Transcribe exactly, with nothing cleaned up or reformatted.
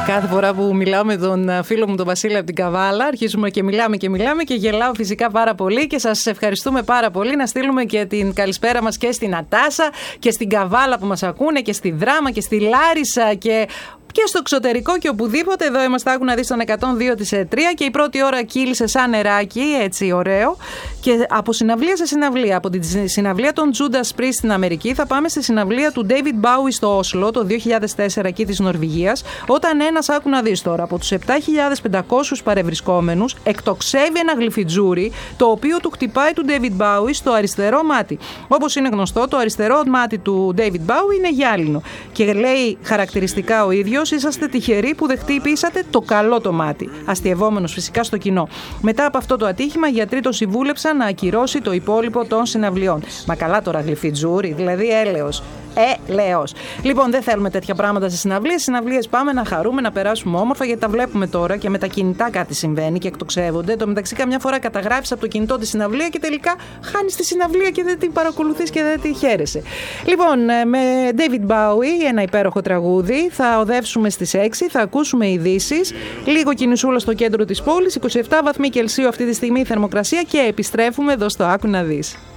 Κάθε φορά που μιλάω με τον φίλο μου τον Βασίλη από την Καβάλα, αρχίζουμε και μιλάμε και μιλάμε και γελάω φυσικά πάρα πολύ και σας ευχαριστούμε πάρα πολύ. Να στείλουμε και την καλησπέρα μας και στην Ατάσα και στην Καβάλα που μας ακούνε και στη Δράμα και στη Λάρισα και... και στο εξωτερικό και οπουδήποτε. Εδώ είμαστε, άκου να δεις, στον εκατόν δύο της τρία και η πρώτη ώρα κύλησε σαν νεράκι, έτσι ωραίο. Και από συναυλία σε συναυλία, από τη συναυλία των Judas Priest στην Αμερική, θα πάμε στη συναυλία του David Bowie στο Όσλο το δύο χιλιάδες τέσσερα εκεί της Νορβηγίας. Όταν ένας, άκου να δεις τώρα, από τους επτά χιλιάδες πεντακόσιους παρευρισκόμενους εκτοξεύει ένα γλυφιτζούρι το οποίο του χτυπάει του David Bowie στο αριστερό μάτι. Όπως είναι γνωστό, το αριστερό μάτι του David Bowie είναι γυάλινο. Και λέει χαρακτηριστικά ο ίδιος: είσαστε τυχεροί που δεν χτύπησατε το καλό το μάτι. Αστειευόμενος φυσικά στο κοινό. Μετά από αυτό το ατύχημα, οι γιατροί τον συμβούλεψαν να ακυρώσει το υπόλοιπο των συναυλιών. Μα καλά τώρα, γλυφιτζούρι, δηλαδή έλεος. Έλεος. Λοιπόν, δεν θέλουμε τέτοια πράγματα στις συναυλίες. Στις συναυλίες πάμε να χαρούμε, να περάσουμε όμορφα, γιατί τα βλέπουμε τώρα και με τα κινητά κάτι συμβαίνει και εκτοξεύονται. Το μεταξύ, καμιά φορά καταγράφεις από το κινητό τη συναυλία και τελικά χάνεις τη συναυλία και δεν την παρακολουθείς και δεν τη χαίρεσαι. Λοιπόν, με David Bowie, ένα υπέροχο τραγούδι, θα οδεύσουμε στις έξι, θα ακούσουμε ειδήσεις. Λίγο κινησούλα στο κέντρο της πόλης, είκοσι επτά βαθμοί Κελσίου αυτή τη στιγμή η θερμοκρασία και επιστρέφουμε εδώ στο Άκου να δεις.